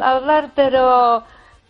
hablar, pero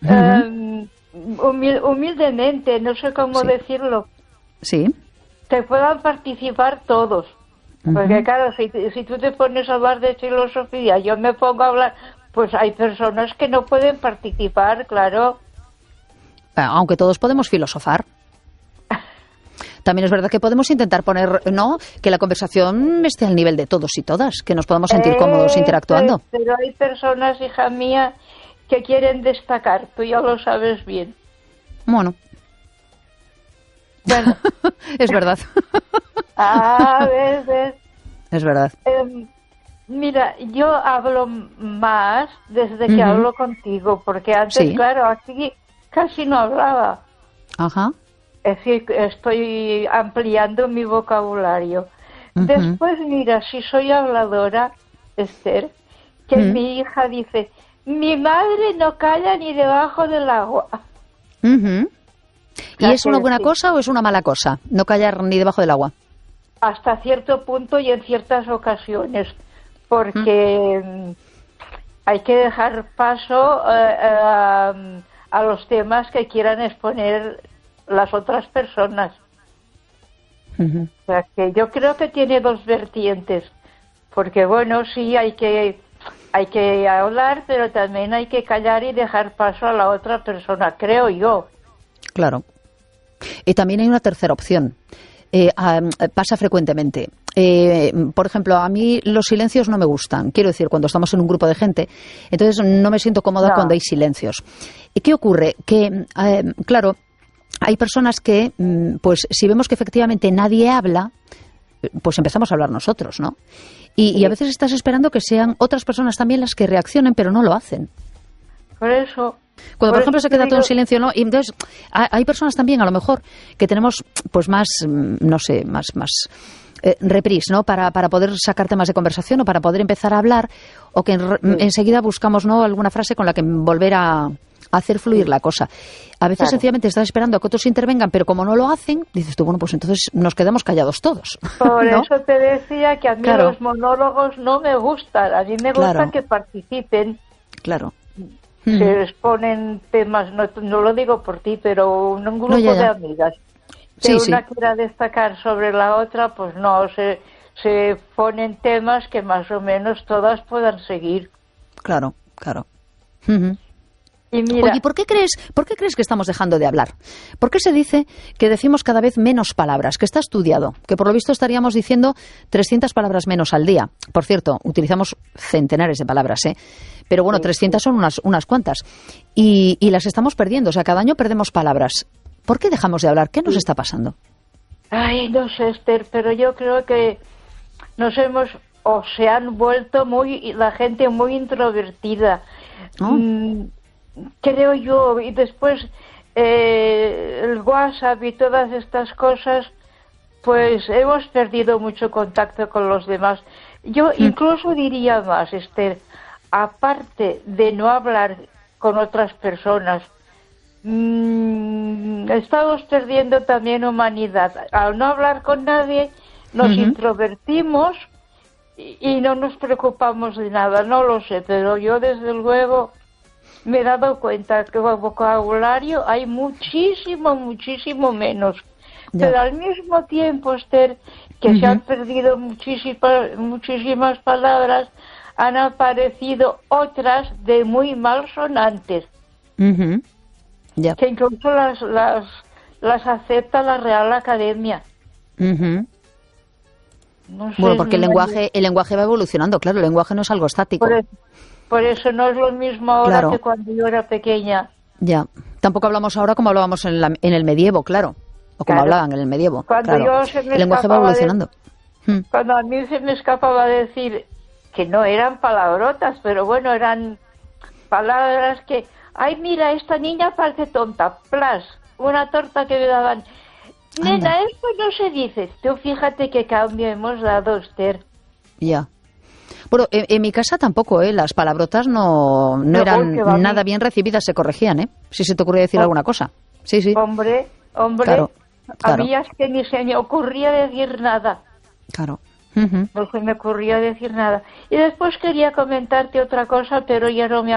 humildemente, no sé cómo Sí. decirlo. Sí. Que puedan participar todos. Porque claro, si tú te pones a hablar de filosofía, yo me pongo a hablar, pues hay personas que no pueden participar, claro. Aunque todos podemos filosofar. También es verdad que podemos intentar poner, ¿no?, que la conversación esté al nivel de todos y todas, que nos podamos sentir cómodos interactuando. Pero hay personas, hija mía, que quieren destacar, tú ya lo sabes bien. Bueno. Bueno. Es verdad. ¿Ves? Es verdad. Mira, yo hablo más desde que hablo contigo, porque antes, Sí. claro, aquí casi no hablaba. Ajá. Es decir, estoy ampliando mi vocabulario. Después, mira, si soy habladora, Esther, que mi hija dice, mi madre no calla ni debajo del agua. ¿Y es una buena cosa o es una mala cosa? No callar ni debajo del agua. Hasta cierto punto y en ciertas ocasiones, porque hay que dejar paso a los temas que quieran exponer las otras personas. O sea, que yo creo que tiene dos vertientes, porque bueno, sí hay que hablar, pero también hay que callar y dejar paso a la otra persona, creo yo. Claro. Y también hay una tercera opción. Pasa frecuentemente. Por ejemplo, a mí los silencios no me gustan. Quiero decir, cuando estamos en un grupo de gente, entonces no me siento cómoda cuando hay silencios. ¿Y qué ocurre? Que, claro, hay personas que, pues si vemos que efectivamente nadie habla, pues empezamos a hablar nosotros, ¿no? Y a veces estás esperando que sean otras personas también las que reaccionen, pero no lo hacen. Por eso... Cuando, por ejemplo, se queda todo en silencio, ¿no? Y entonces hay personas también, a lo mejor, que tenemos pues más, no sé, más repris, ¿no? Para poder sacar temas de conversación o para poder empezar a hablar, o que enseguida buscamos, ¿no?, alguna frase con la que volver a hacer fluir la cosa. A veces sencillamente estás esperando a que otros intervengan, pero como no lo hacen, dices tú, bueno, pues entonces nos quedamos callados todos. Por ¿no? eso te decía que a mí los monólogos no me gustan. A mí me gusta que participen. Claro. Se exponen temas, no lo digo por ti, pero un grupo de amigas. Que una quiera destacar sobre la otra, pues no, se ponen temas que más o menos todas puedan seguir. Claro, claro. Y mira, oye, ¿por qué crees que estamos dejando de hablar? ¿Por qué se dice que decimos cada vez menos palabras? Que está estudiado, que por lo visto estaríamos diciendo 300 palabras menos al día. Por cierto, utilizamos centenares de palabras, ¿eh? Pero bueno, 300 son unas cuantas. Y las estamos perdiendo, o sea, cada año perdemos palabras. ¿Por qué dejamos de hablar? ¿Qué nos está pasando? Ay, no sé, Esther, pero yo creo que se han vuelto la gente muy introvertida. Creo yo, y después el WhatsApp y todas estas cosas, pues hemos perdido mucho contacto con los demás. Yo incluso diría más, Esther, aparte de no hablar con otras personas, estamos perdiendo también humanidad. Al no hablar con nadie, nos introvertimos y no nos preocupamos de nada. No lo sé, pero yo desde luego me he dado cuenta que el vocabulario hay muchísimo menos. Ya. Pero al mismo tiempo, Esther, que se han perdido muchísimas palabras, han aparecido otras de muy malsonantes, Ya. que incluso las acepta la Real Academia. No sé, Bueno, porque el lenguaje va evolucionando, claro, el lenguaje no es algo estático. Por eso no es lo mismo ahora que cuando yo era pequeña. Ya. Tampoco hablamos ahora como hablábamos en el medievo, claro. O como hablaban en el medievo. Cuando el lenguaje va evolucionando. Cuando a mí se me escapaba decir que no eran palabrotas, pero bueno, eran palabras que... Ay, mira, esta niña parece tonta. Plas, una torta que me daban. Nena, esto no se dice. Tú fíjate qué cambio hemos dado, Esther. Ya. Bueno, en mi casa tampoco, las palabrotas no eran nada bien recibidas, se corregían, si se te ocurría decir alguna cosa. Sí. Hombre, claro. A mí es que ni se me ocurría decir nada. Claro. No se me ocurría decir nada. Y después quería comentarte otra cosa, pero ya no me